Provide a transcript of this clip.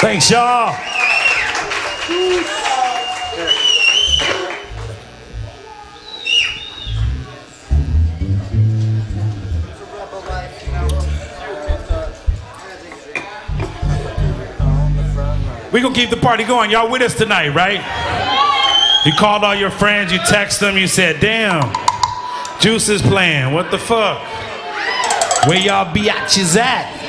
Thanks, y'all. We gonna keep the party going. Y'all with us tonight, right? You called all your friends, you text them, you said, damn, Juice is playing. What the fuck? Where y'all biatches at?